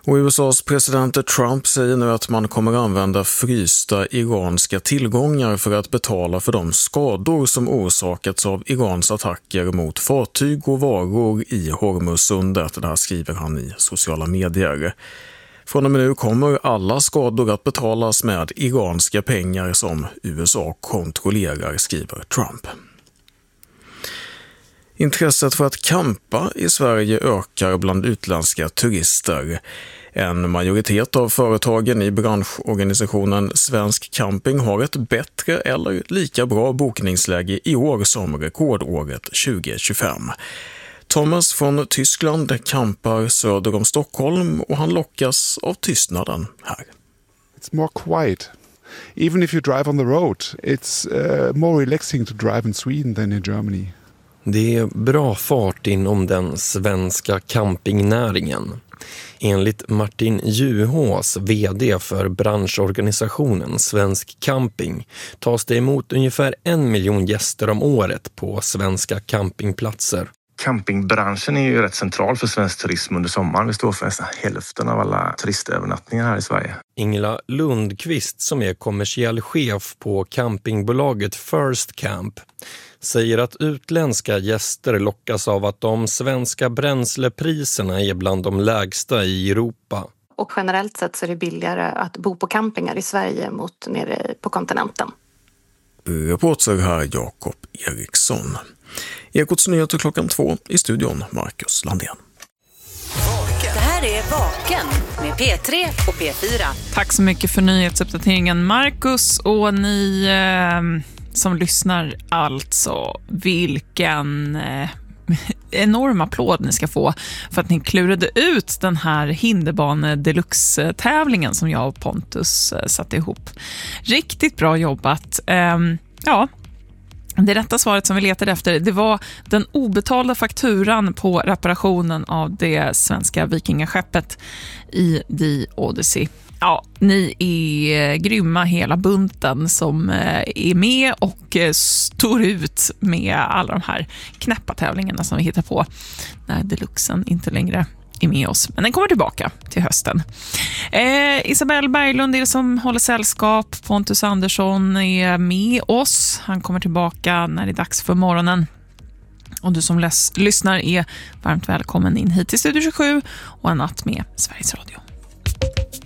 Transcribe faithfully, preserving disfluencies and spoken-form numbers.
Och U S A:s president Trump säger nu att man kommer använda frysta iranska tillgångar för att betala för de skador som orsakats av Irans attacker mot fartyg och varor i Hormuzsundet. Det här skriver han i sociala medier. Från och med nu kommer alla skador att betalas med iranska pengar som U S A kontrollerar, skriver Trump. Intresset för att campa i Sverige ökar bland utländska turister. En majoritet av företagen i branschorganisationen Svensk Camping har ett bättre eller lika bra bokningsläge i år som rekordåret tjugo tjugofem. Thomas från Tyskland campar söder om Stockholm och han lockas av tystnaden här. It's more quiet. Even if you drive on the road, it's uh, more relaxing to drive in Sweden than in Germany. Det är bra fart inom den svenska campingnäringen. Enligt Martin Juhås, vd för branschorganisationen Svensk Camping, tas det emot ungefär en miljon gäster om året på svenska campingplatser. Campingbranschen är ju rätt central för svensk turism under sommaren. Vi står för nästan hälften av alla turistövernattningar här i Sverige. Ingela Lundqvist, som är kommersiell chef på campingbolaget First Camp, säger att utländska gäster lockas av att de svenska bränslepriserna är bland de lägsta i Europa. Och generellt sett så är det billigare att bo på campingar i Sverige mot nere på kontinenten. Reporter här Jakob Eriksson. Ekots nyheter klockan två, i studion Marcus Landén. Det här är Vaken med P tre och P fyra. Tack så mycket för nyhetsuppdateringen Marcus, och ni eh, som lyssnar alltså, vilken eh, enorm applåd ni ska få för att ni klurade ut den här hinderbane deluxe-tävlingen som jag och Pontus eh, satte ihop. Riktigt bra jobbat. Eh, ja, det rätta svaret som vi letade efter, det var den obetalda fakturan på reparationen av det svenska vikingaskeppet i The Odyssey. Ja, ni är grymma hela bunten som är med och står ut med alla de här knäppa tävlingarna som vi hittar på när deluxen inte längre är med oss. Men den kommer tillbaka till hösten. Eh, Isabelle Berglund är det som håller sällskap. Pontus Andersson är med oss. Han kommer tillbaka när det är dags för morgonen. Och du som läs- lyssnar är varmt välkommen in hit till Studio tjugosju och en natt med Sveriges Radio.